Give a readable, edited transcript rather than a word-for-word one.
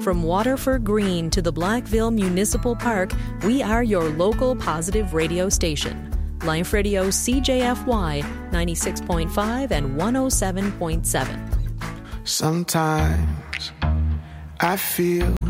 From Waterford Green to the Blackville Municipal Park, we are your local positive radio station. Life Radio CJFY 96.5 and 107.7. Sometimes I feel